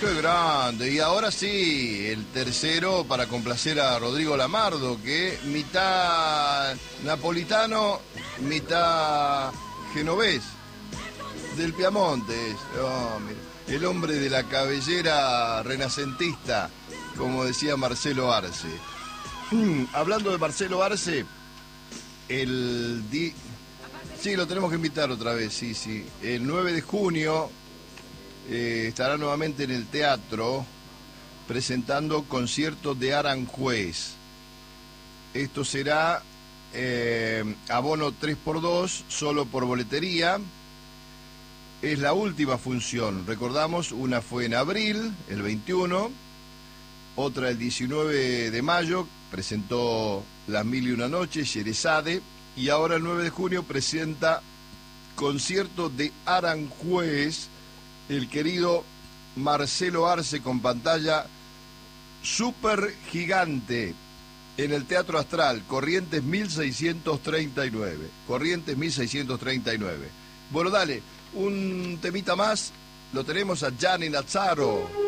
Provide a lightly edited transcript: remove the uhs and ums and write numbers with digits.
Qué grande. Y ahora sí, el tercero para complacer a Rodrigo Lamardo, que mitad napolitano, mitad genovés, del Piamonte es. Oh, mira. El hombre de la cabellera renacentista, como decía Marcelo Arce. Hablando de Marcelo Arce, sí, lo tenemos que invitar otra vez, sí. El 9 de junio estará nuevamente en el teatro presentando conciertos de Aranjuez. Esto será abono 3x2, solo por boletería. Es la última función, recordamos, una fue en abril, el 21, otra el 19 de mayo, presentó Las Mil y Una Noches, Sherezade, y ahora el 9 de junio presenta concierto de Aranjuez, el querido Marcelo Arce, con pantalla súper gigante en el Teatro Astral, Corrientes 1639. Corrientes 1639. Bueno, dale, un temita más, lo tenemos a Gianni Lazzaro.